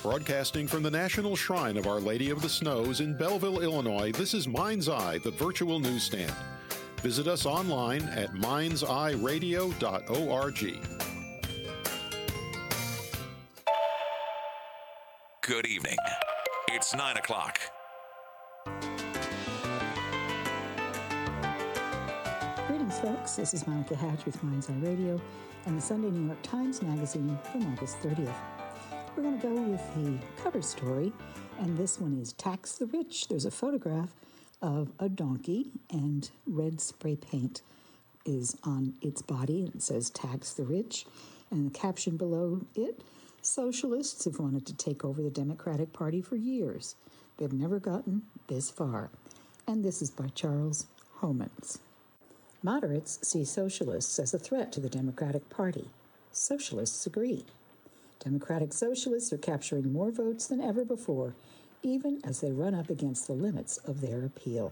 Broadcasting from the National Shrine of Our Lady of the Snows in Belleville, Illinois, this is Mind's Eye, the virtual newsstand. Visit us online at mindseyeradio.org. Good evening. It's 9 o'clock. Greetings, folks. This is Monica Hatch with Mind's Eye Radio and the Sunday New York Times Magazine from August 30th. We're going to go with the cover story, and this one is Tax the Rich. There's a photograph of a donkey, and red spray paint is on its body. It says Tax the Rich, and the caption below it, socialists have wanted to take over the Democratic Party for years. They've never gotten this far. And this is by Charles Homans. Moderates see socialists as a threat to the Democratic Party. Socialists agree. Democratic socialists are capturing more votes than ever before, even as they run up against the limits of their appeal.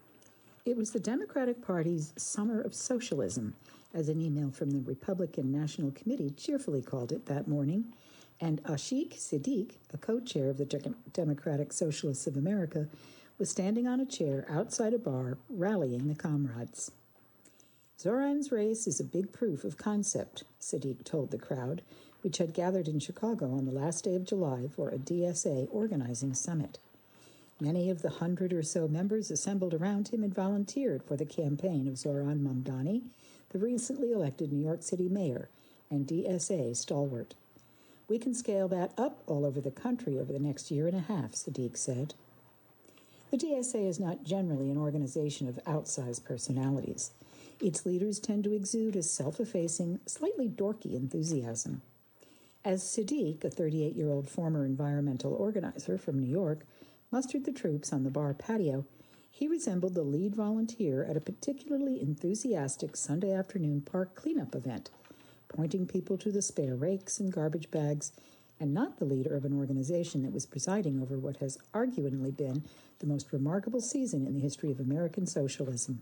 It was the Democratic Party's Summer of Socialism, as an email from the Republican National Committee cheerfully called it that morning, and Ashik Siddiq, a co-chair of the Democratic Socialists of America, was standing on a chair outside a bar rallying the comrades. Zoran's race is a big proof of concept, Siddiq told the crowd, which had gathered in Chicago on the last day of July for a DSA organizing summit. Many of the 100 or so members assembled around him and volunteered for the campaign of Zoran Mamdani, the recently elected New York City mayor and DSA stalwart. We can scale that up all over the country over the next year and a half, Siddiq said. The DSA is not generally an organization of outsized personalities. Its leaders tend to exude a self-effacing, slightly dorky enthusiasm. As Siddiq, a 38-year-old former environmental organizer from New York, mustered the troops on the bar patio, he resembled the lead volunteer at a particularly enthusiastic Sunday afternoon park cleanup event, pointing people to the spare rakes and garbage bags, and not the leader of an organization that was presiding over what has arguably been the most remarkable season in the history of American socialism.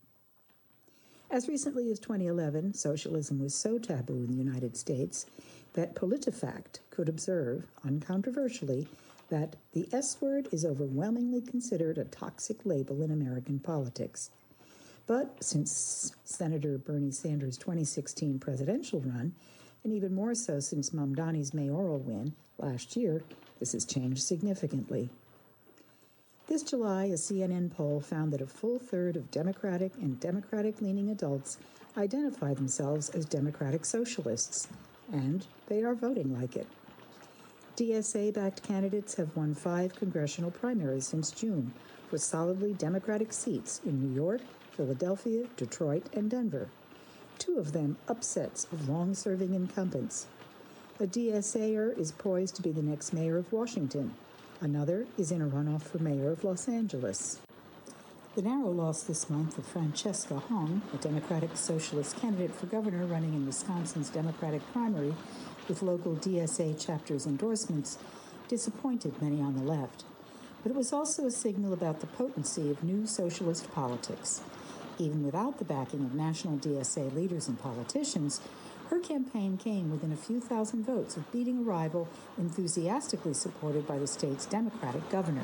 As recently as 2011, socialism was so taboo in the United States that PolitiFact could observe, uncontroversially, that the S word is overwhelmingly considered a toxic label in American politics. But since Senator Bernie Sanders' 2016 presidential run, and even more so since Mamdani's mayoral win last year, this has changed significantly. This July, a CNN poll found that a full third of Democratic and Democratic-leaning adults identify themselves as Democratic socialists, and they are voting like it. DSA-backed candidates have won 5 congressional primaries since June for solidly Democratic seats in New York, Philadelphia, Detroit, and Denver. 2 of them upsets of long-serving incumbents. A DSAer is poised to be the next mayor of Washington. Another is in a runoff for mayor of Los Angeles. The narrow loss this month of Francesca Hong, a Democratic Socialist candidate for governor running in Wisconsin's Democratic primary with local DSA chapters endorsements, disappointed many on the left. But it was also a signal about the potency of new socialist politics. Even without the backing of national DSA leaders and politicians, her campaign came within a few thousand votes of beating a rival enthusiastically supported by the state's Democratic governor.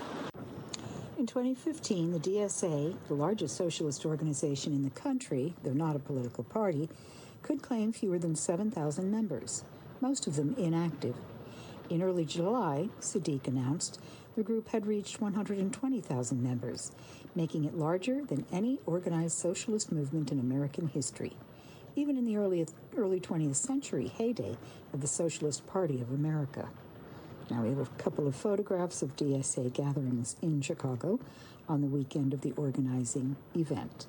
In 2015, the DSA, the largest socialist organization in the country, though not a political party, could claim fewer than 7,000 members, most of them inactive. In early July, Siddiq announced, the group had reached 120,000 members, making it larger than any organized socialist movement in American history, even in the early 20th century heyday of the Socialist Party of America. Now we have a couple of photographs of DSA gatherings in Chicago on the weekend of the organizing event.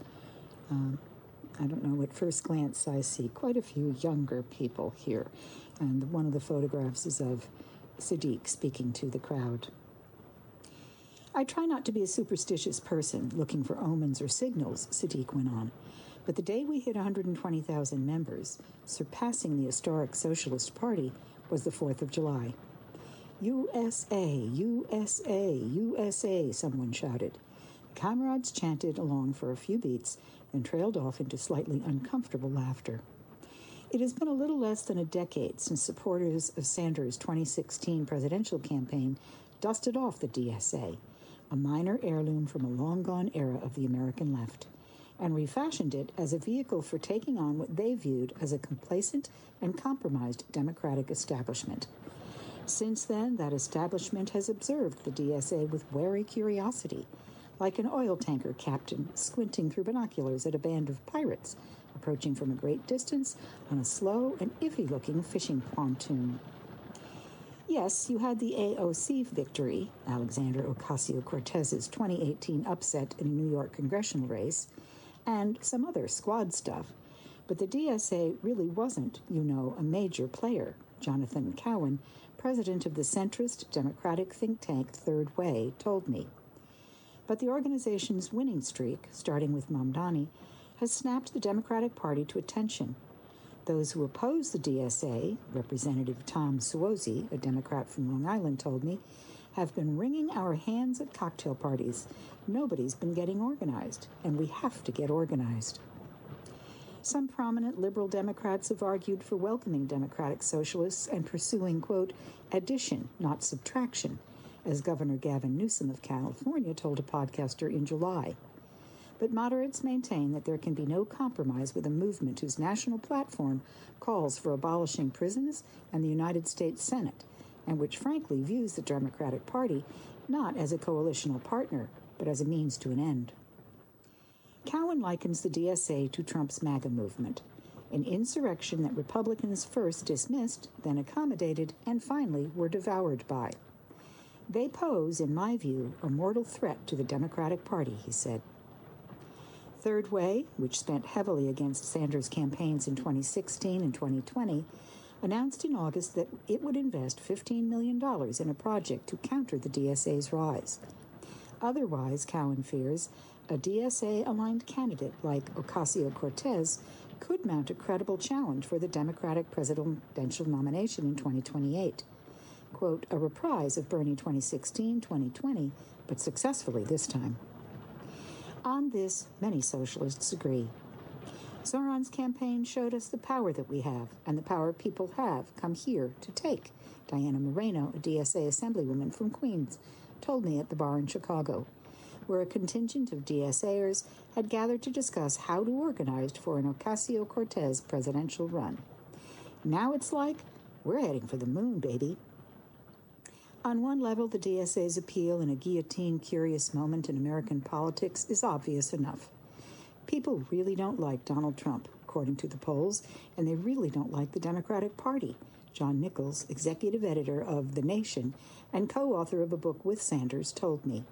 I don't know, at first glance I see quite a few younger people here, and one of the photographs is of Siddiq speaking to the crowd. I try not to be a superstitious person looking for omens or signals, Siddiq went on, but the day we hit 120,000 members, surpassing the historic Socialist Party, was the 4th of July. USA, USA, USA, someone shouted. Comrades chanted along for a few beats and trailed off into slightly uncomfortable laughter. It has been a little less than a decade since supporters of Sanders' 2016 presidential campaign dusted off the DSA, a minor heirloom from a long-gone era of the American left, and refashioned it as a vehicle for taking on what they viewed as a complacent and compromised Democratic establishment. Since then, that establishment has observed the DSA with wary curiosity, like an oil tanker captain squinting through binoculars at a band of pirates approaching from a great distance on a slow and iffy-looking fishing pontoon. Yes, you had the AOC victory, Alexandria Ocasio-Cortez's 2018 upset in a New York congressional race, and some other squad stuff, but the DSA really wasn't, a major player, Jonathan Cowan, president of the centrist Democratic think tank Third Way, told me. But the organization's winning streak, starting with Mamdani, has snapped the Democratic Party to attention. Those who oppose the DSA, Representative Tom Suozzi, a Democrat from Long Island, told me, have been wringing our hands at cocktail parties. Nobody's been getting organized, and we have to get organized. Some prominent liberal Democrats have argued for welcoming Democratic socialists and pursuing, quote, addition, not subtraction, as Governor Gavin Newsom of California told a podcaster in July. But moderates maintain that there can be no compromise with a movement whose national platform calls for abolishing prisons and the United States Senate, and which frankly views the Democratic Party not as a coalitional partner, but as a means to an end. Cowan likens the DSA to Trump's MAGA movement, an insurrection that Republicans first dismissed, then accommodated, and finally were devoured by. They pose, in my view, a mortal threat to the Democratic Party, he said. Third Way, which spent heavily against Sanders' campaigns in 2016 and 2020, announced in August that it would invest $15 million in a project to counter the DSA's rise. Otherwise, Cowan fears, a DSA-aligned candidate like Ocasio-Cortez could mount a credible challenge for the Democratic presidential nomination in 2028. Quote, a reprise of Bernie 2016-2020, but successfully this time. On this, many socialists agree. Zoran's campaign showed us the power that we have, and the power people have come here to take, Diana Moreno, a DSA assemblywoman from Queens, told me at the bar in Chicago, where a contingent of DSAers had gathered to discuss how to organize for an Ocasio-Cortez presidential run. Now it's like, we're heading for the moon, baby. On one level, the DSA's appeal in a guillotine-curious moment in American politics is obvious enough. People really don't like Donald Trump, according to the polls, and they really don't like the Democratic Party. John Nichols, executive editor of The Nation and co-author of a book with Sanders, told me.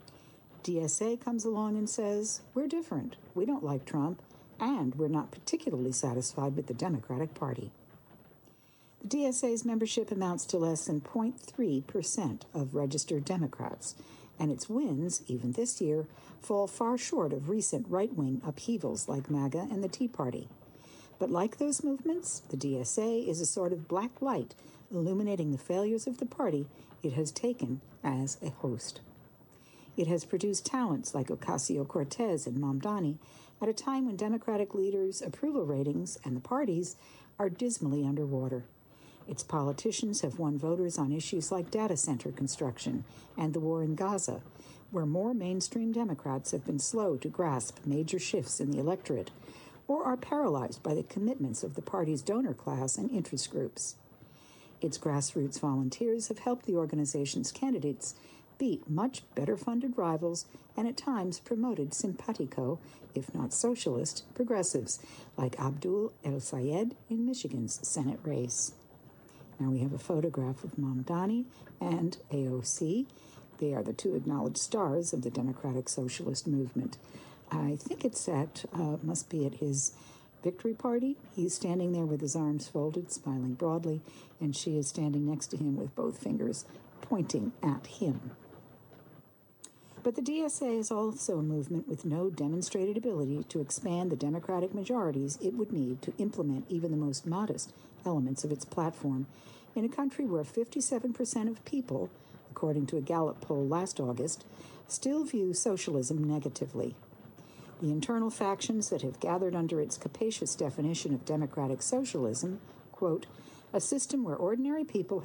DSA comes along and says, we're different, we don't like Trump, and we're not particularly satisfied with the Democratic Party. The DSA's membership amounts to less than 0.3% of registered Democrats, and its wins, even this year, fall far short of recent right-wing upheavals like MAGA and the Tea Party. But like those movements, the DSA is a sort of black light illuminating the failures of the party it has taken as a host. It has produced talents like Ocasio-Cortez and Mamdani at a time when Democratic leaders' approval ratings and the parties are dismally underwater. Its politicians have won voters on issues like data center construction and the war in Gaza, where more mainstream Democrats have been slow to grasp major shifts in the electorate or are paralyzed by the commitments of the party's donor class and interest groups. Its grassroots volunteers have helped the organization's candidates beat much better-funded rivals and at times promoted simpatico, if not socialist, progressives like Abdul El-Sayed in Michigan's Senate race. Now we have a photograph of Mamdani and AOC. They are the two acknowledged stars of the Democratic Socialist movement. I think it's must be at his victory party. He's standing there with his arms folded, smiling broadly, and she is standing next to him with both fingers pointing at him. But the DSA is also a movement with no demonstrated ability to expand the Democratic majorities it would need to implement even the most modest elements of its platform in a country where 57% of people, according to a Gallup poll last August, still view socialism negatively. The internal factions that have gathered under its capacious definition of democratic socialism, quote, a system where ordinary people